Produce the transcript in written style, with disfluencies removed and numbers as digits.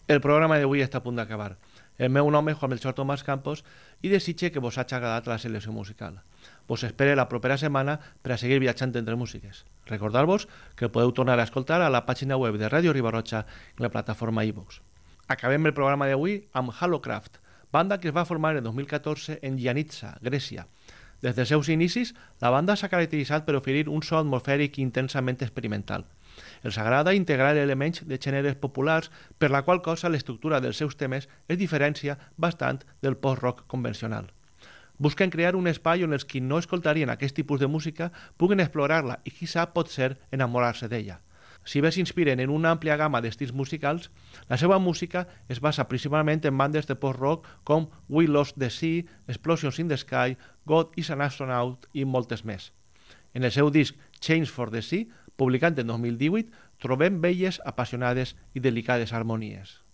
El programa d'avui està a punt d'acabar. El meu nom és Juan Melchor Tomàs Campos i desitge que vos hagi agradat la selecció musical. Vos espere la propera setmana per a seguir viatjant entre músiques. Recordar-vos que podeu tornar a escoltar a la pàgina web de Ràdio Ribarroja i la plataforma iVoox. Acabem el programa d'avui amb Halocraft, banda que es va formar en 2014 en Giannitsa, Grècia. Des dels seus inicis, la banda s'ha caracteritzat per oferir un so atmosfèric intensament experimental. Els agrada integrar elements de gèneres populars, per la qual cosa l'estructura dels seus temes es diferencia bastant del post-rock convencional. Busquen crear un espai on els qui no escoltarien aquest tipus de música puguen explorar-la i, qui sap, potser enamorar-se d'ella. Si bé s'inspiren en una àmplia gamma d'estils musicals, la seva música es basa principalment en bandes de post-rock com We Lost the Sea, Explosions in the Sky, God is an Astronaut i moltes més. En el seu disc Change for the Sea, publicat en 2018, trobem belles, apassionades i delicades harmonies.